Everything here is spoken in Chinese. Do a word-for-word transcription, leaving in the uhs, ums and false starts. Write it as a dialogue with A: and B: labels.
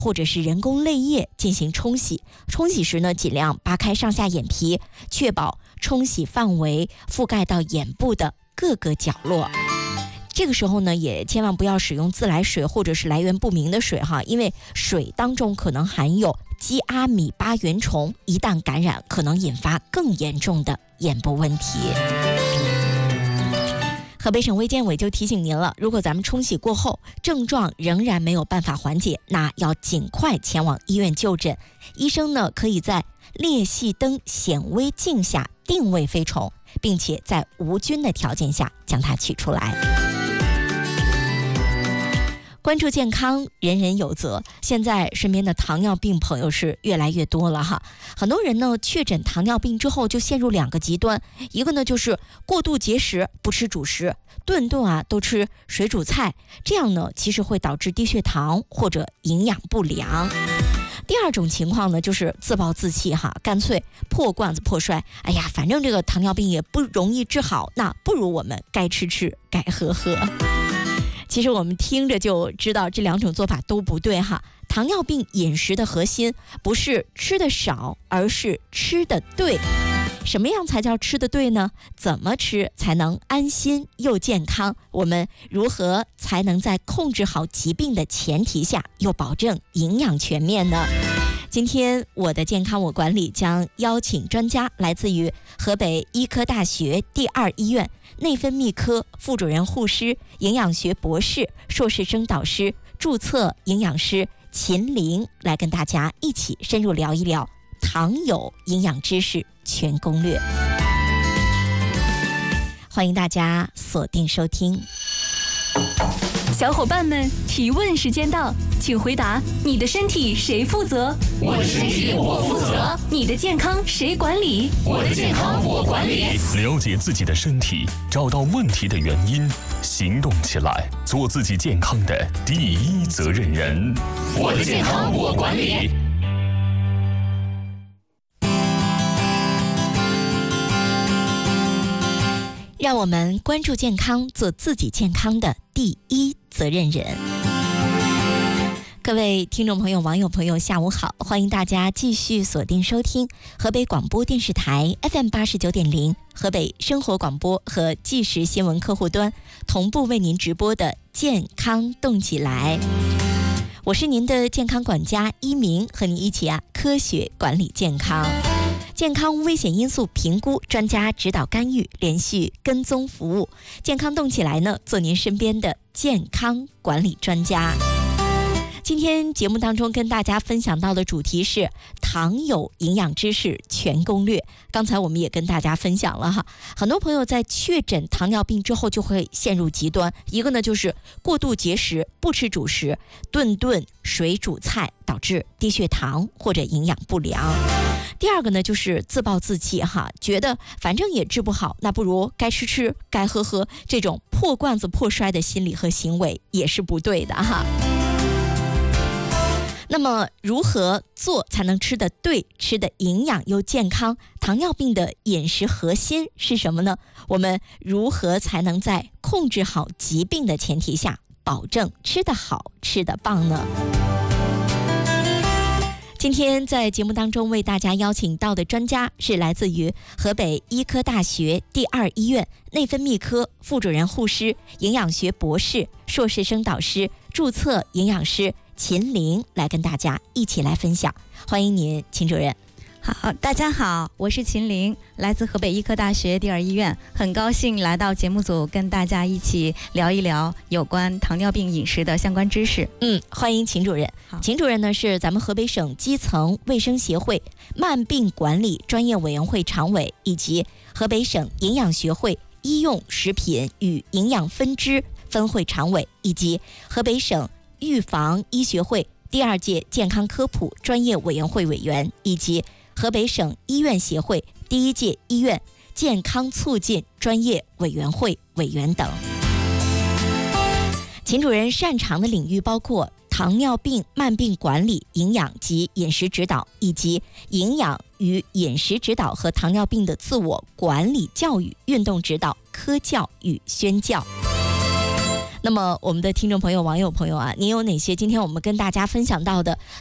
A: 或者是人工泪液进行冲洗。冲洗时呢，尽量扒开上下眼皮，确保冲洗范围覆盖到眼部的各个角落。这个时候呢，也千万不要使用自来水或者是来源不明的水哈，因为水当中可能含有基阿米巴原虫，一旦感染，可能引发更严重的眼部问题。河北省卫健委就提醒您了，如果咱们冲洗过后症状仍然没有办法缓解，那要尽快前往医院就诊。医生呢，可以在裂隙灯显微镜下定位飞虫，并且在无菌的条件下将它取出来。关注健康，人人有责。现在身边的糖尿病朋友是越来越多了哈，很多人呢确诊糖尿病之后就陷入两个极端，一个呢就是过度节食，不吃主食，顿顿啊都吃水煮菜，这样呢其实会导致低血糖或者营养不良。第二种情况呢，就是自暴自弃哈，干脆破罐子破摔。哎呀，反正这个糖尿病也不容易治好，那不如我们该吃吃，该喝喝。其实我们听着就知道这两种做法都不对哈。糖尿病饮食的核心不是吃的少，而是吃的对。什么样才叫吃的对呢？怎么吃才能安心又健康？我们如何才能在控制好疾病的前提下，又保证营养全面呢？今天我的健康我管理将邀请专家，来自于河北医科大学第二医院内分泌科副主任护师、营养学博士、硕士生导师、注册营养师秦玲，来跟大家一起深入聊一聊糖友营养知识全攻略。欢迎大家锁定收听。
B: 小伙伴们，提问时间到，请回答：你的身体谁负责？
C: 我的身体我负责。
B: 你的健康谁管理？
C: 我的健康我管理。
D: 了解自己的身体，找到问题的原因，行动起来，做自己健康的第一责任人。
C: 我的健康我管理。
A: 让我们关注健康，做自己健康的第一责任人。各位听众朋友、网友朋友，下午好！欢迎大家继续锁定收听河北广播电视台 F M 八十九点零、河北生活广播和纪实新闻客户端同步为您直播的健康动起来。我是您的健康管家一鸣，和您一起啊科学管理健康。健康危险因素评估，专家指导干预，连续跟踪服务。健康动起来呢，做您身边的健康管理专家。今天节目当中跟大家分享到的主题是糖友营养知识全攻略。刚才我们也跟大家分享了哈，很多朋友在确诊糖尿病之后就会陷入极端，一个呢就是过度节食，不吃主食，顿顿水煮菜，导致低血糖或者营养不良。第二个呢就是自暴自弃哈，觉得反正也治不好，那不如该吃吃该喝喝，这种破罐子破摔的心理和行为也是不对的哈。那么如何做才能吃得对，吃得营养又健康？糖尿病的饮食核心是什么呢？我们如何才能在控制好疾病的前提下，保证吃得好吃得棒呢？今天在节目当中为大家邀请到的专家是来自于河北医科大学第二医院内分泌科副主任护师、营养学博士、硕士生导师、注册营养师秦玲，来跟大家一起来分享。欢迎您，秦主任。
E: 好，大家好，我是秦玲，来自河北医科大学第二医院，很高兴来到节目组跟大家一起聊一聊有关糖尿病饮食的相关知识。
A: 嗯，欢迎秦主任。秦主任呢是咱们河北省基层卫生协会慢病管理专业委员会常委，以及河北省营养学会医用食品与营养分支分会常委，以及河北省预防医学会第二届健康科普专业委员会委员，以及河北省医院协会第一届医院健康促进专业委员会委员等。秦主任擅长的领域包括糖尿病慢病管理、营养及饮食指导，以及营养与饮食指导和糖尿病的自我管理教育、运动指导、科教与宣教。 那么我们的听众朋友、网友朋友啊，您有哪些今天我们跟大家分享到的